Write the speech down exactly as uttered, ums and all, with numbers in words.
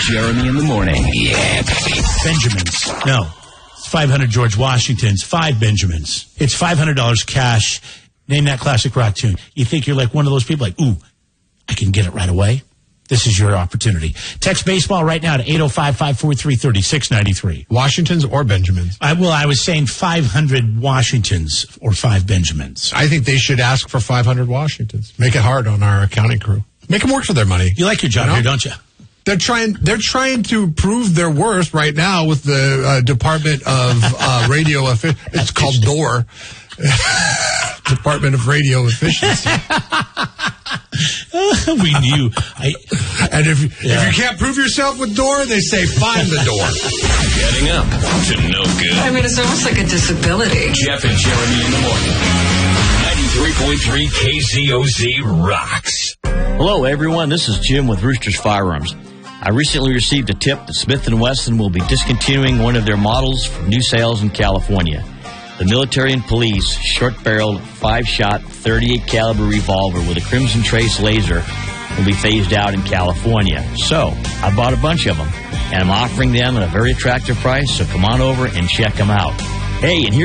Jeremy in the morning. Yeah, baby. Benjamins. No. It's five hundred George Washingtons. Five Benjamins. It's five hundred dollars cash. Name that classic rock tune. You think you're like one of those people like, ooh, I can get it right away? This is your opportunity. Text baseball right now to eight oh five, five four three, three six nine three. Washingtons or Benjamins? I, well, I was saying five hundred Washingtons or five Benjamins. I think they should ask for five hundred Washingtons. Make it hard on our accounting crew. Make them work for their money. You like your job You know? here, don't you? They're trying. They're trying to prove their worth right now with the uh, Department of uh, Radio Efficiency. It's called D O R, Department of Radio Efficiency. we knew. I, and if yeah. if you can't prove yourself with D O R, they say find the D O R. Getting up to no good. I mean, it's almost like a disability. Jeff and Jeremy in the morning. ninety-three point three K Z O Z rocks. Hello, everyone. This is Jim with Roosters Firearms. I recently received a tip that Smith and Wesson will be discontinuing one of their models from new sales in California. The military and police short-barreled, five-shot, thirty-eight caliber revolver with a Crimson Trace laser will be phased out in California. So, I bought a bunch of them, and I'm offering them at a very attractive price, so come on over and check them out. Hey, and here